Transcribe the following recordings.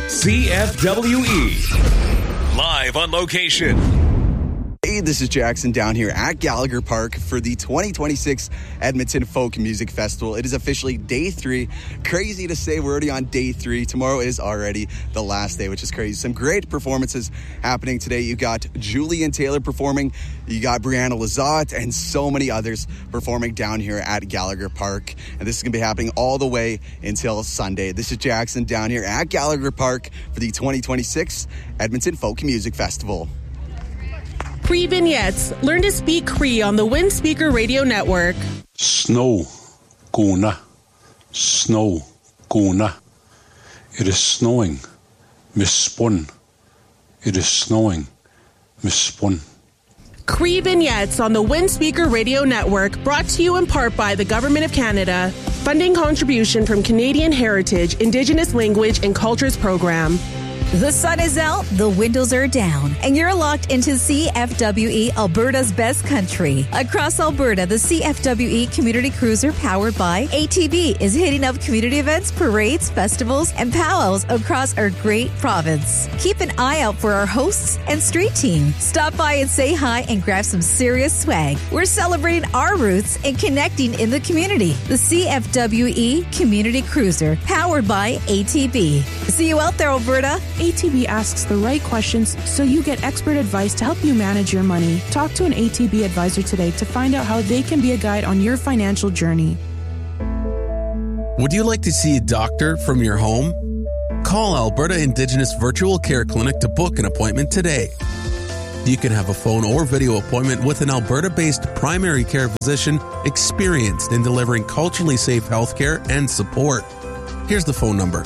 CFWE. Live on location. Hey, this is Jackson down here at Gallagher Park for the 2026 Edmonton Folk Music Festival. It is officially day 3. Crazy to say we're already on day 3. Tomorrow is already the last day, which is crazy. Some great performances happening today. You got Julian Taylor performing. You got Brianna Lizotte and so many others performing down here at Gallagher Park. And this is going to be happening all the way until Sunday. This is Jackson down here at Gallagher Park for the 2026 Edmonton Folk Music Festival. Cree Vignettes. Learn to speak Cree on the Wind Speaker Radio Network. Snow, Guna. Snow, Guna. It is snowing. Miss Spun. It is snowing. Miss Spun. Cree Vignettes on the Wind Speaker Radio Network, brought to you in part by the Government of Canada. Funding contribution from Canadian Heritage, Indigenous Language and Cultures Program. The sun is out, the windows are down, and you're locked into CFWE, Alberta's best country. Across Alberta, the CFWE Community Cruiser, powered by ATB, is hitting up community events, parades, festivals, and powwows across our great province. Keep an eye out for our hosts and street team. Stop by and say hi and grab some serious swag. We're celebrating our roots and connecting in the community. The CFWE Community Cruiser, powered by ATB. See you out there, Alberta. ATB asks the right questions so you get expert advice to help you manage your money. Talk to an ATB advisor today to find out how they can be a guide on your financial journey. Would you like to see a doctor from your home? Call Alberta Indigenous Virtual Care Clinic to book an appointment today. You can have a phone or video appointment with an Alberta-based primary care physician experienced in delivering culturally safe healthcare and support. Here's the phone number: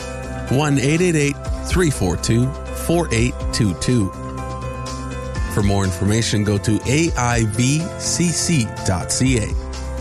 1-888-342-4822. For more information, go to aivcc.ca.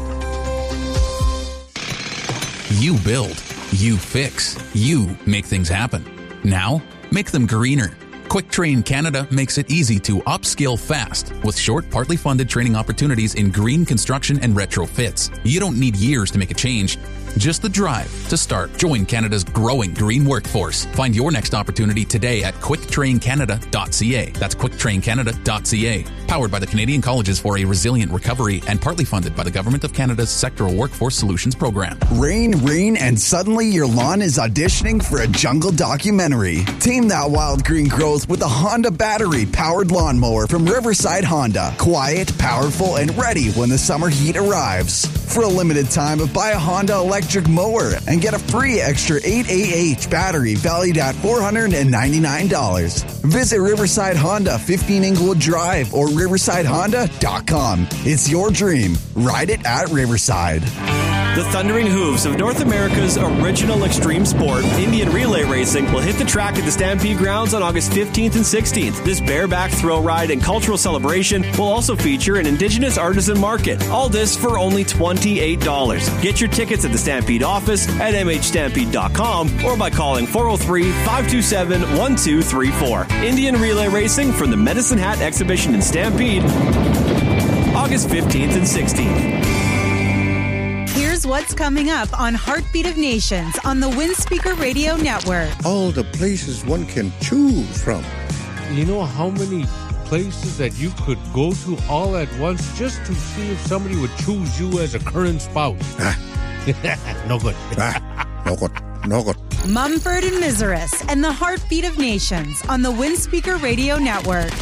You build, you fix, you make things happen. Now, make them greener. Quick Train Canada makes it easy to upskill fast with short, partly funded training opportunities in green construction and retrofits. You don't need years to make a change, just the drive to start. Join Canada's growing green workforce. Find your next opportunity today at quicktraincanada.ca. That's quicktraincanada.ca. Powered by the Canadian Colleges for a Resilient Recovery and partly funded by the Government of Canada's Sectoral Workforce Solutions Program. Rain, and suddenly your lawn is auditioning for a jungle documentary. Tame that wild green growth with a Honda battery-powered lawnmower from Riverside Honda. Quiet, powerful, and ready when the summer heat arrives. For a limited time, buy a Honda electric mower and get a free extra 8AH battery valued at $499. Visit Riverside Honda, 15 Inglewood Drive, or riversidehonda.com. It's your dream. Ride it at Riverside. The thundering hooves of North America's original extreme sport, Indian relay racing, will hit the track at the Stampede Grounds on August 15th and 16th. This bareback thrill ride and cultural celebration will also feature an Indigenous artisan market. All this for only $28. Get your tickets at the Stampede office at mhstampede.com or by calling 403-527-1234. Indian relay racing from the Medicine Hat Exhibition in Stampede, August 15th and 16th. Here's what's coming up on Heartbeat of Nations on the Wind Speaker Radio Network. All the places one can choose from. You know how many places that you could go to all at once just to see if somebody would choose you as a current spouse? No good. No good. Mumford and Miseris and the Heartbeat of Nations on the Wind Speaker Radio Network.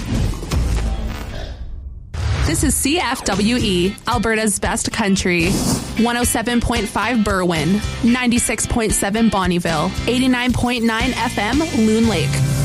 This is CFWE, Alberta's best country. 107.5 Berwyn, 96.7 Bonnyville, 89.9 FM Loon Lake.